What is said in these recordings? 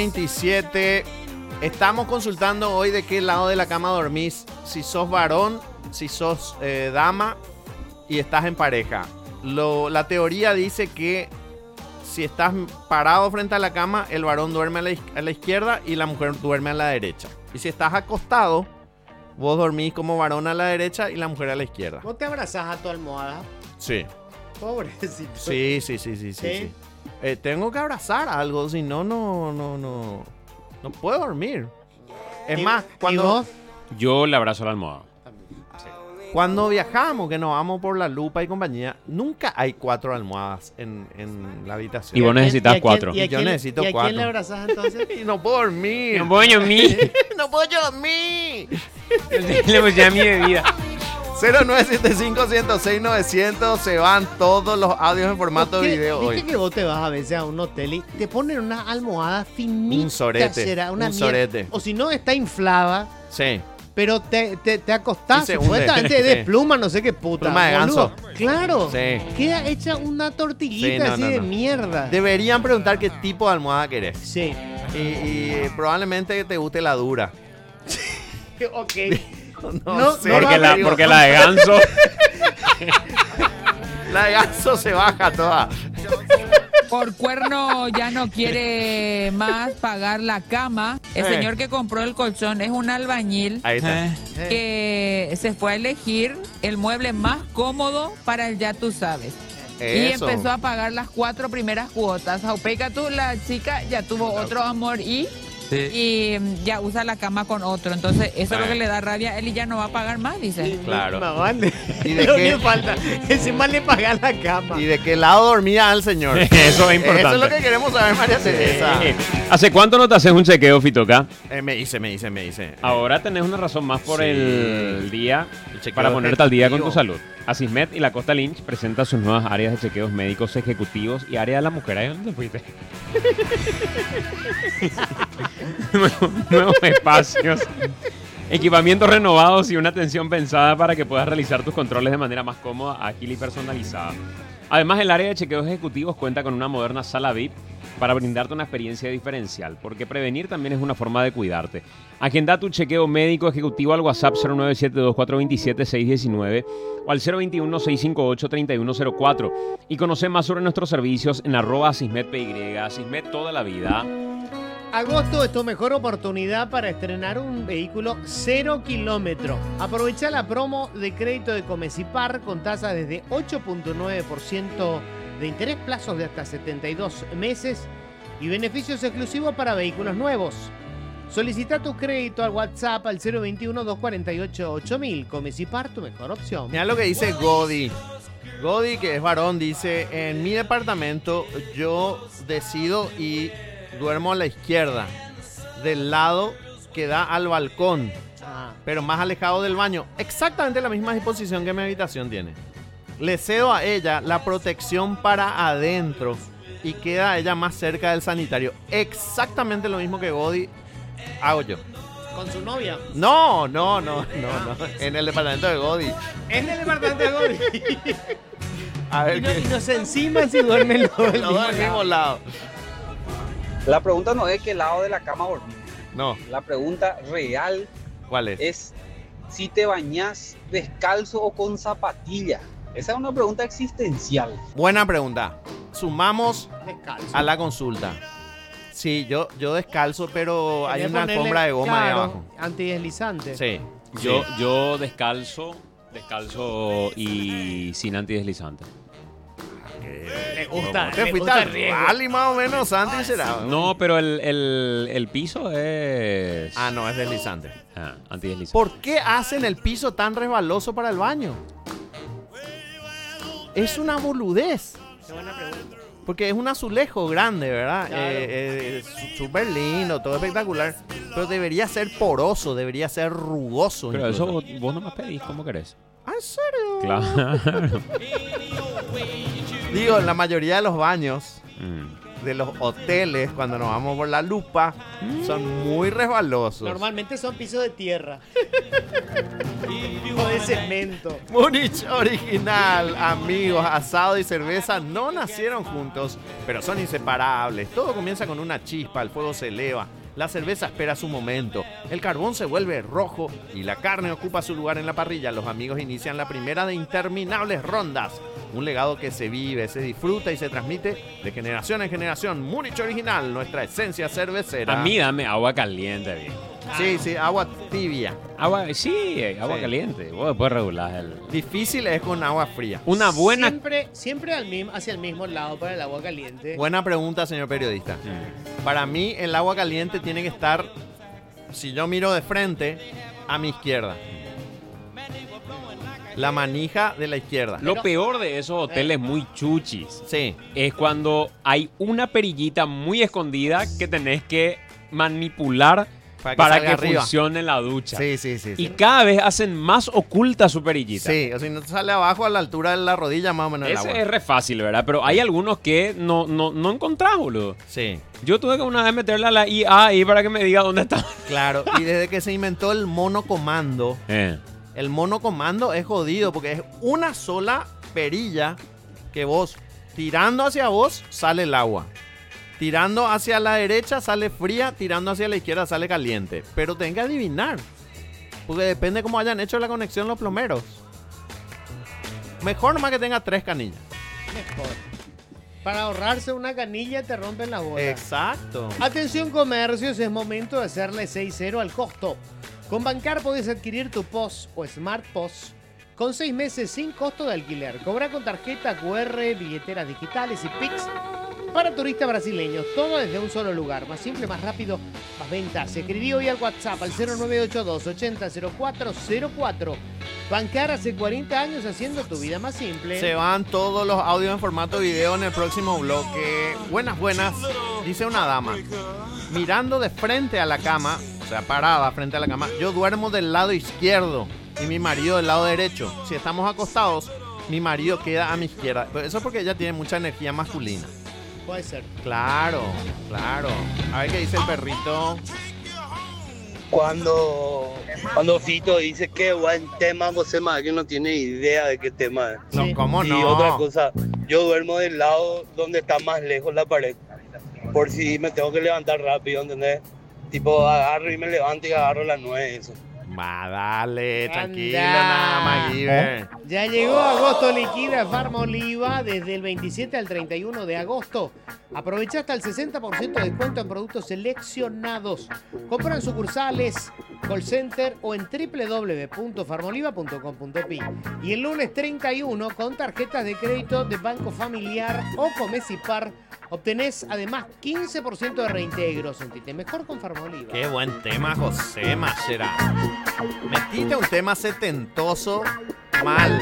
4:27. Estamos consultando hoy de qué lado de la cama dormís. Si sos varón, si sos dama y estás en pareja. La teoría dice que si estás parado frente a la cama, el varón duerme a la izquierda y la mujer duerme a la derecha. Y si estás acostado, vos dormís como varón a la derecha y la mujer a la izquierda. ¿Vos te abrazás a tu almohada? Sí. Pobrecito. Sí. Tengo que abrazar algo, si no, no puedo dormir. Es más, cuando yo le abrazo la almohada. Cuando viajamos, que nos vamos por la lupa y compañía, nunca hay 4 almohadas en la habitación. Y vos necesitas 4. Y yo necesito 4. ¿Y a quién le abrazás entonces? Y no puedo dormir. No puedo dormir. No puedo dormir. Le puse a mi bebida. 0975-106-900. Se van todos los audios en formato video hoy. Viste que vos te vas a veces a un hotel y te ponen una almohada finita. Un sorete. Sorete. O si no, está inflada. Sí. Pero te acostás, Sí, supuestamente de pluma, no sé qué puta. Pluma de ganso. Claro. Sí. Queda hecha una tortillita de mierda. Deberían preguntar qué tipo de almohada querés. Sí. Y probablemente te guste la dura. Ok. No sé. Porque la de ganso. La de ganso se baja toda. Por cuerno ya no quiere más pagar la cama. El señor que compró el colchón es un albañil. Ahí está. Que se fue a elegir el mueble más cómodo para el ya tú sabes. Y Eso. empezó a pagar las 4 primeras cuotas. Jaupeca, tú, la chica ya tuvo otro amor y ya usa la cama con otro. Entonces, eso es lo que le da rabia. Él ya no va a pagar más, dice. Claro. No, vale. ¿Y de Lo qué? que falta. Encima le pagan la cama. ¿Y de qué lado dormía al señor? Eso es importante. Eso es lo que queremos saber, María Teresa. ¿Hace cuánto no te haces un chequeo, Fitoca? Me hice. Ahora tenés una razón más por Sí. el día chequeo para ponerte al día con tu ejecutivo. salud. Asismed y la Costa Lynch presentan sus nuevas áreas de chequeos médicos ejecutivos y área de la mujer. ¿Ahí dónde fuiste? Nuevos espacios, equipamientos renovados y una atención pensada para que puedas realizar tus controles de manera más cómoda, ágil y personalizada. Además, el área de chequeos ejecutivos cuenta con una moderna sala VIP para brindarte una experiencia diferencial, porque prevenir también es una forma de cuidarte. Agenda tu chequeo médico ejecutivo al WhatsApp 097-2427-619 o al 021-658-3104 y conoce más sobre nuestros servicios en @asismedpy. Asismed toda la vida. Agosto es tu mejor oportunidad para estrenar un vehículo 0 kilómetro. Aprovecha la promo de crédito de Comecipar con tasa desde 8.9% de interés, plazos de hasta 72 meses y beneficios exclusivos para vehículos nuevos. Solicita tu crédito al WhatsApp al 021-248-8000. Comecipar, tu mejor opción. Mira lo que dice Godi. Godi, que es varón, dice: en mi departamento yo decido y duermo a la izquierda, del lado que da al balcón, pero más alejado del baño. Exactamente la misma disposición que mi habitación tiene. Le cedo a ella la protección para adentro y queda ella más cerca del sanitario. Exactamente lo mismo que Godi hago yo. ¿Con su novia? No. En el departamento de Godi. En el departamento de Godi. A ver y qué. nos encima si duermen los del Los dos del mismo lado. La pregunta no es qué lado de la cama dormir. No. La pregunta real ¿Cuál es? es si te bañás descalzo o con zapatilla. Esa es una pregunta existencial. Buena pregunta. Sumamos Descalzo. a la consulta. Sí, yo descalzo, pero hay Quería una ponerle, alfombra de goma ahí claro, abajo. Antideslizante. Sí. Yo descalzo y sin antideslizante. Me gusta. Te me fuiste gusta al el riesgo. rally más o menos, Santi, será. No, pero el piso es... Ah, no, es deslizante. Antideslizante. ¿Por qué hacen el piso tan resbaloso para el baño? Es una boludez. Qué buena pregunta. Porque es un azulejo grande, ¿verdad? Claro. Súper lindo, todo espectacular. Pero debería ser poroso, debería ser rugoso. Pero incluso. eso vos no me pedís, ¿cómo querés? ¿Ah, en serio? Claro. Digo, en la mayoría de los baños de los hoteles, cuando nos vamos por la lupa, son muy resbalosos. Normalmente son pisos de tierra. O de cemento. Múnich Original, amigos, asado y cerveza no nacieron juntos, pero son inseparables. Todo comienza con una chispa, el fuego se eleva, la cerveza espera su momento, el carbón se vuelve rojo y la carne ocupa su lugar en la parrilla. Los amigos inician la primera de interminables rondas. Un legado que se vive, se disfruta y se transmite de generación en generación. Múnich Original, nuestra esencia cervecera. A mí dame agua caliente, bien. Sí, agua tibia. Agua Sí. caliente. Vos después regulás el... Difícil es con agua fría. Una buena... Siempre hacia el mismo lado para el agua caliente. Buena pregunta, señor periodista. Para mí, el agua caliente tiene que estar, si yo miro de frente, a mi izquierda. La manija de la izquierda. Lo peor de esos hoteles muy chuchis Sí. es cuando hay una perillita muy escondida que tenés que manipular para que salga arriba. funcione la ducha. Sí. Y cada vez hacen más oculta su perillita. Sí, o sea, no te sale abajo a la altura de la rodilla más o menos el Ese agua. es re fácil, ¿verdad? Pero hay algunos que no encontrás, boludo. Sí, Yo tuve que una vez meterle a la IA ahí para que me diga dónde está. claro. Y desde que se inventó el monocomando, el monocomando es jodido porque es una sola perilla que vos, tirando hacia vos, sale el agua. Tirando hacia la derecha sale fría, tirando hacia la izquierda sale caliente. Pero tenés que adivinar. Porque depende cómo hayan hecho la conexión los plomeros. Mejor nomás que tenga 3 canillas. Mejor. Para ahorrarse una canilla te rompen la bola. Exacto. Atención comercios, es momento de hacerle 6-0 al costo. Con Bancar podés adquirir tu POS o Smart POS con 6 meses sin costo de alquiler. Cobra con tarjeta QR, billeteras digitales y Pix para turistas brasileños. Todo desde un solo lugar. Más simple, más rápido, más ventas. Escribí hoy al WhatsApp al 0982 80 0404. Bancar hace 40 años haciendo tu vida más simple. Se van todos los audios en formato video en el próximo bloque. Buenas, dice una dama. Mirando de frente a la cama, o sea, parada frente a la cama, yo duermo del lado izquierdo y mi marido del lado derecho. Si estamos acostados, mi marido queda a mi izquierda. Pero eso es porque ella tiene mucha energía masculina. Puede ser. Claro. A ver qué dice el perrito. Cuando Fito dice qué buen tema, José María no tiene idea de qué tema es. No, Sí. ¿cómo Y no? otra cosa, yo duermo del lado donde está más lejos la pared. Por si me tengo que levantar rápido, ¿entendés? Tipo, agarro y me levanto y agarro las 9, eso. Va, dale, tranquilo, Anda. nada más, Giver. Ya llegó agosto liquida Farma Oliva desde el 27 al 31 de agosto. Aprovecha hasta el 60% de descuento en productos seleccionados. Compra en sucursales, call center o en www.farmoliva.com.pi. Y el lunes 31 con tarjetas de crédito de Banco Familiar o Comecipar obtenés además 15% de reintegro. Sentite mejor con Farma Oliva. Qué buen tema, José Machera. Metiste un tema setentoso mal.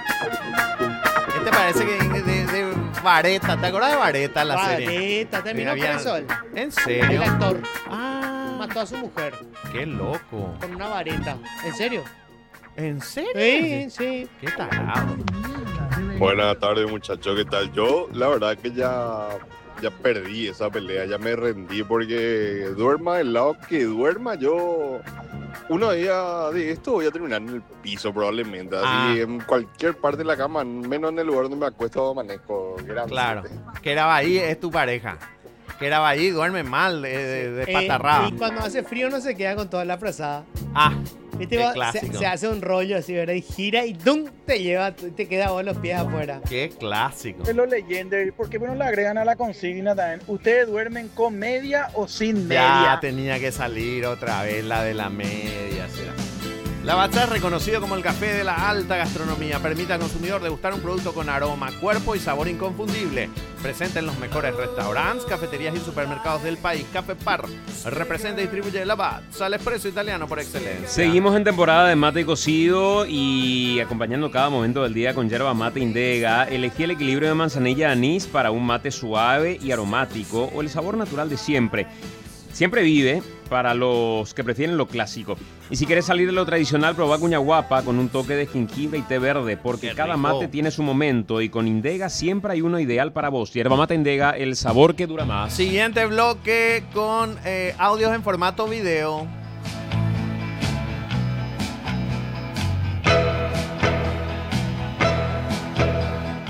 ¿Qué te parece que de Vareta? ¿Te acuerdas de Vareta la serie? Vareta, terminó Había- preso él. ¿En El serio? actor Ah, mató a su mujer qué loco. con una vareta. ¿En serio? ¿En serio? Sí. Qué tarado. Buenas tardes, muchachos, ¿qué tal? Yo, la verdad que ya perdí esa pelea, ya me rendí porque duerma del lado que duerma, yo uno día de esto voy a terminar en el piso probablemente, así en cualquier parte de la cama, menos en el lugar donde me acuesto manejo. Claro. Que era ahí es tu pareja. Que era ahí duerme mal, de patarrada. Y cuando hace frío no se queda con toda la frazada. Ah, Este qué va- clásico. se hace un rollo así, ¿verdad? Y gira y ¡dum! Te lleva, te queda vos los pies afuera. Qué clásico. De los Legendary, ¿por qué no le agregan a la consigna también? ¿Ustedes duermen con media o sin media? Ya tenía que salir otra vez la de la media. ¿Será? Lavazza es reconocido como el café de la alta gastronomía. Permite al consumidor degustar un producto con aroma, cuerpo y sabor inconfundible. Presente en los mejores restaurantes, cafeterías y supermercados del país. Café Par representa y distribuye Lavazza, el expreso italiano por excelencia. Seguimos en temporada de mate y cocido y acompañando cada momento del día con yerba mate Indega. Elegí el equilibrio de manzanilla y anís para un mate suave y aromático o el sabor natural de siempre. Siempre vive para los que prefieren lo clásico. Y si quieres salir de lo tradicional, probá cuña guapa con un toque de jengibre y té verde, porque Qué cada rico. mate tiene su momento y con Indega siempre hay uno ideal para vos. Yerba mate Indega, el sabor que dura más. Siguiente bloque con audios en formato video.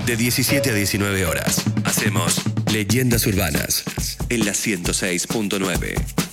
De 17 a 19 horas. Hacemos Leyendas Urbanas en la 106.9.